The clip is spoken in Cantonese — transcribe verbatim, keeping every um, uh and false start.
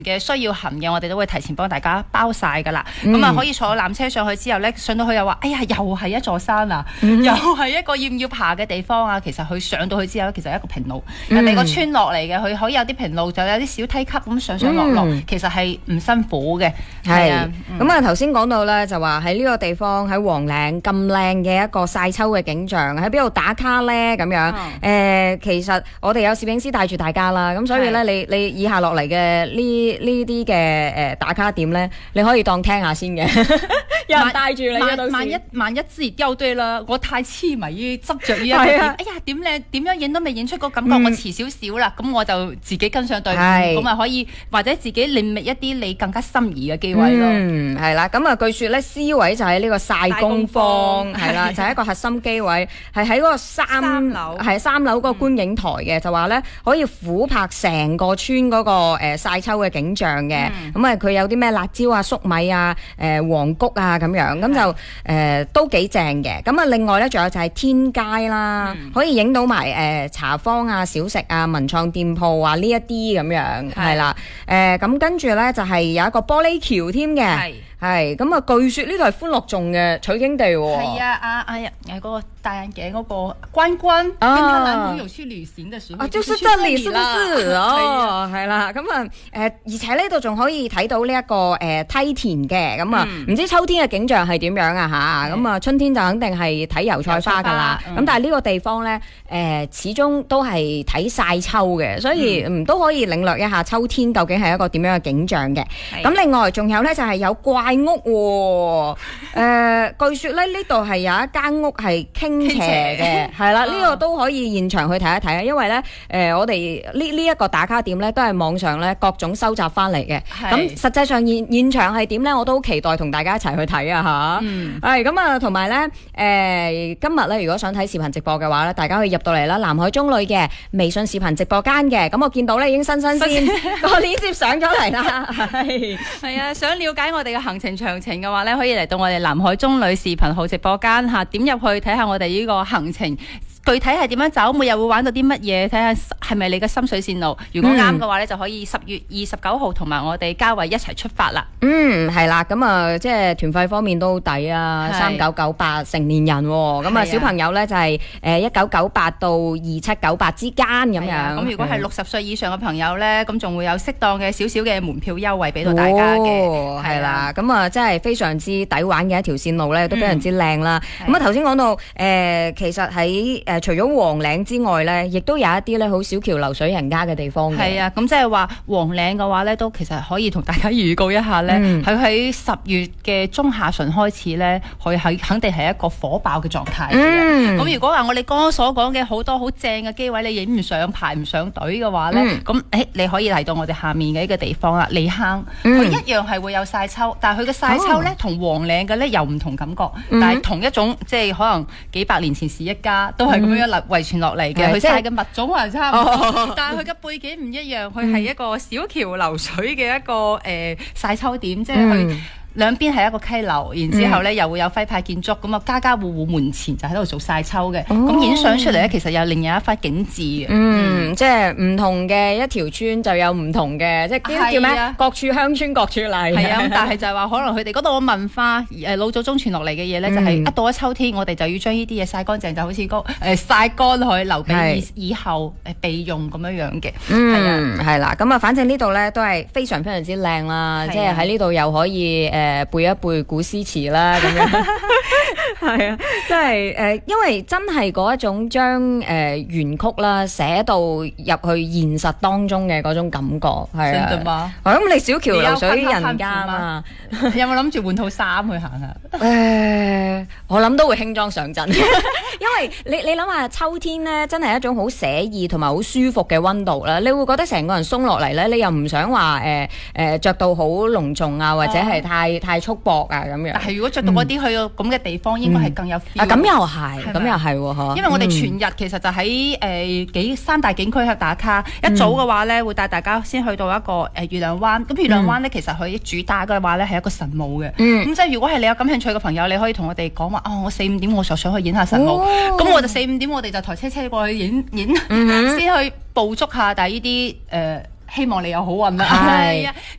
嘅需要行嘅，我哋都會提前幫大家包晒噶啦。咁啊、嗯、可以坐纜車上去之後咧，上到去又話，哎呀，又係一座山啊，嗯、又係一個要唔要爬嘅地方啊。其實佢上到去之後咧，其實係一個平路，嗯、人哋個村落嚟嘅，佢可以有啲平路，就有啲小梯級咁上上落落，嗯、其實係唔辛苦嘅。 係啊，咁啊頭先講到咧，就話喺呢個地方喺黃嶺咁靚嘅一個曬秋嘅景象，喺邊度打卡咧？咁樣誒、嗯呃，其實我哋有攝影師帶住大家啦，咁所以咧，你你以下落嚟嘅呢呢啲嘅誒打卡點咧，你可以當聽下先嘅，有人帶住你嘅到時。 萬一萬一之掉對啦，我太痴迷於執着於一個點，哎呀點靚點樣影都未影出個感覺，嗯、我遲少少啦，咁我就自己跟上隊伍，咁啊可以或者自己另覓一啲你更加心儀嘅機位咯。 嗯，係啦，咁啊據說咧 C 位就喺呢個曬功坊，係啦，就係、是、一個核心機位，係喺嗰個三三樓， 係三樓嗰個觀影台嘅，嗯、就話咧可以俯拍成個村嗰、那個誒曬、呃、秋嘅景象嘅。咁啊佢有啲咩辣椒啊、粟米啊、誒、呃、黃菊啊咁樣，咁就誒、呃、都幾正嘅。咁啊另外咧仲有就係天街啦，嗯、可以影到埋誒、呃、茶坊啊、小食啊、文創店鋪啊呢一啲咁樣，係啦。誒咁跟住咧就係有一個玻璃橋添嘅。係咁啊！據說呢度係歡樂頌嘅取景地喎。 係啊，啊哎呀，誒嗰個戴眼鏡嗰個關關，跟他男朋友去旅行嘅時候， 啊，就是這裡，是不是？哦，係啦，咁啊誒，而且呢度仲可以睇到呢一個誒梯田嘅，咁啊，唔知秋天嘅景象係點樣啊嚇？咁啊，春天就肯定係睇油菜花㗎啦。咁但係呢個地方咧誒，始終都係睇曬秋嘅，所以唔都可以領略一下秋天究竟係一個點樣嘅景象嘅。咁另外仲有咧就係有怪屋喎、哦，誒、呃，據說咧呢度係有一間屋係傾斜嘅，係啦，呢、這個都可以現場去睇一睇啊，因為咧，誒、呃，我哋呢呢一個打卡點咧都係網上咧各種收集翻嚟嘅，咁實際上現現場係點咧，我都好期待同大家一齊去睇啊吓，嗯，係咁啊，同埋咧，誒、呃，今日咧如果想睇視頻直播嘅話咧，大家可以入到嚟啦，南海中旅嘅微信視頻直播間嘅，咁我見到咧已經新新鮮個鏈接上咗嚟啦，係係啊，想了解我哋嘅行程詳情嘅話咧，可以嚟到我哋南海中旅視頻號直播間嚇，點入去睇下我哋呢個行程。具體係點樣走，每日會玩到啲乜嘢，睇下係咪你嘅心水線路。如果啱嘅話咧，嗯、就可以十月二十九號同埋我哋嘉慧一齊出發啦。 嗯，係啦，咁啊，即係團費方面都抵啊，三九九八成年人，咁啊小朋友咧就係誒一九九八到二七九八之間咁樣。咁如果係六十歲以上嘅朋友咧，咁仲會有適當嘅少少嘅門票優惠俾到大家嘅。係啦，咁啊真係非常之抵玩嘅一條線路咧，都非常之靚啦。咁啊頭先講到誒、呃，其實喺誒、呃，除咗黃嶺之外咧，亦都有一啲咧好小橋流水人家嘅地方嘅。係啊，咁即係話黃嶺嘅話咧，都其實可以同大家預告一下咧，佢喺十月嘅中下旬開始咧，佢係肯定係一個火爆嘅狀態。嗯，咁如果話我哋剛剛所講嘅好多好正嘅機位，你影唔上排唔上隊嘅話咧，咁誒、嗯、你可以嚟到我哋下面嘅一個地方啦，李坑，佢、嗯、一樣係會有曬秋，但係佢嘅曬秋咧同黃嶺嘅咧又唔同感覺，嗯、但係同一種即係可能幾百年前是一家都係。咁樣流遺傳落嚟嘅，佢曬嘅物種係差唔多，哦、但係佢嘅背景唔一樣，佢係一個小橋流水嘅一個誒、呃、曬秋點，即係佢。嗯兩邊係一個溪流，然之後咧、嗯、又會有徽派建築，咁啊家家戶戶門前就喺度做曬秋嘅，咁影相出嚟咧，其實又另有一番景緻嘅。嗯，嗯即係唔同嘅一條村就有唔同嘅，即係叫咩？啊、各處鄉村各處例。係啊，但係就係話可能佢哋嗰度嘅文化，誒老祖宗傳落嚟嘅嘢咧，就係一到咗秋天，我哋就要將呢啲嘢曬乾淨，就好似嗰誒曬乾去留俾以以後誒備用咁樣樣嘅。嗯，係啦，咁啊，反正呢度咧都係非常非常之靚啦，即係喺呢度又可以誒。誒背一背古詩詞啦，咁樣係啊，即係誒，因為真係嗰一種將誒、呃、原曲啦寫到入去現實當中嘅嗰種感覺係啊。咁、嗯、你小橋流水人家啊， 有冇諗住換套衫去行啊？ 誒、呃，我諗都會輕裝上陣，因為你你諗下秋天咧，真係一種好寫意同埋好舒服嘅溫度啦。你會覺得成個人鬆落嚟咧，你又唔想話誒誒着到好隆重啊，或者係太。太束縛啊咁樣， 但係如果着到嗰啲去到咁嘅地方，嗯、應該係更有 feel。 啊，咁又係，咁又係喎， 因為我哋全日其實就喺誒、呃、幾三大景區去打卡。嗯、一早嘅話咧，會帶大家先去到一個誒、呃、月亮灣。咁月亮灣咧，其實佢主打嘅話咧係一個神武嘅。咁、嗯、即係如果係你有感興趣嘅朋友，你可以同我哋講話，哦，我四五點我就想去演下神武。咁、哦、我就四五點我哋就抬車車過去演演，嗯、哼先去捕捉下，但係呢啲誒。呃希望你有好運啦。 係。